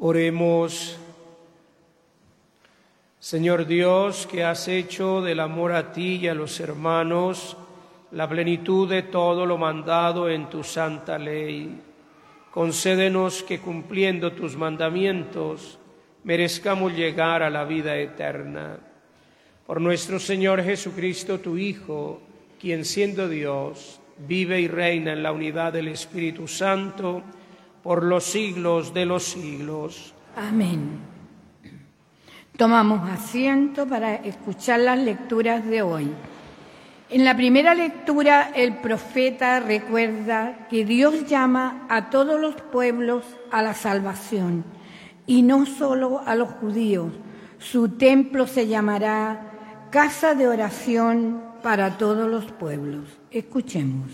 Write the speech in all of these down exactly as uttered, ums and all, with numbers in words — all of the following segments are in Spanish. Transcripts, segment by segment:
Oremos. Señor Dios, que has hecho del amor a ti y a los hermanos la plenitud de todo lo mandado en tu santa ley, concédenos que cumpliendo tus mandamientos merezcamos llegar a la vida eterna. Por nuestro Señor Jesucristo, tu Hijo, quien siendo Dios, vive y reina en la unidad del Espíritu Santo, por los siglos de los siglos. Amén. Tomamos asiento para escuchar las lecturas de hoy. En la primera lectura, el profeta recuerda que Dios llama a todos los pueblos a la salvación, y no solo a los judíos. Su templo se llamará casa de oración para todos los pueblos. Escuchemos.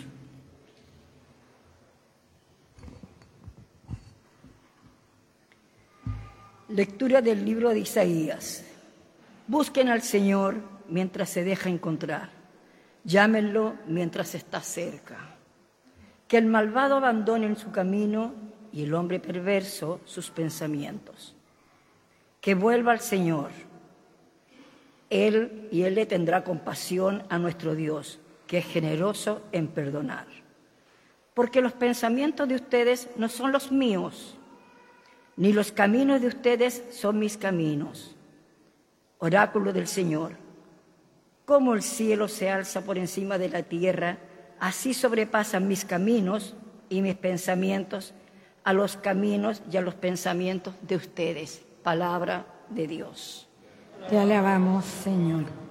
Lectura del libro de Isaías. Busquen al Señor mientras se deja encontrar. Llámenlo mientras está cerca. Que el malvado abandone su camino y el hombre perverso sus pensamientos. Que vuelva al Señor. Él y Él le tendrá compasión a nuestro Dios, que es generoso en perdonar. Porque los pensamientos de ustedes no son los míos, ni los caminos de ustedes son mis caminos. Oráculo del Señor. Como el cielo se alza por encima de la tierra, así sobrepasan mis caminos y mis pensamientos a los caminos y a los pensamientos de ustedes. Palabra de Dios. Te alabamos, Señor.